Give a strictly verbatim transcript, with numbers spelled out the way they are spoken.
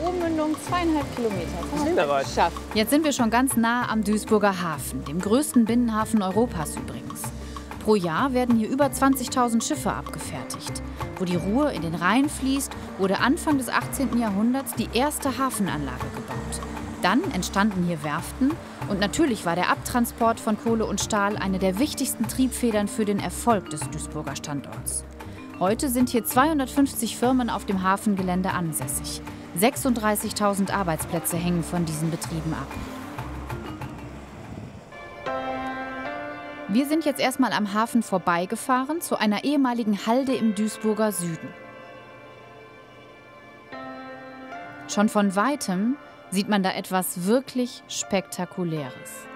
Ummündung zweieinhalb Kilometer. Wir sind bereit. Geschafft. Jetzt sind wir schon ganz nah am Duisburger Hafen, dem größten Binnenhafen Europas übrigens. Pro Jahr werden hier über zwanzigtausend Schiffe abgefertigt. Wo die Ruhr in den Rhein fließt, wurde Anfang des achtzehnten Jahrhunderts die erste Hafenanlage gebaut. Dann entstanden hier Werften und natürlich war der Abtransport von Kohle und Stahl eine der wichtigsten Triebfedern für den Erfolg des Duisburger Standorts. Heute sind hier zweihundertfünfzig Firmen auf dem Hafengelände ansässig. sechsunddreißigtausend Arbeitsplätze hängen von diesen Betrieben ab. Wir sind jetzt erstmal am Hafen vorbeigefahren, zu einer ehemaligen Halde im Duisburger Süden. Schon von Weitem sieht man da etwas wirklich Spektakuläres.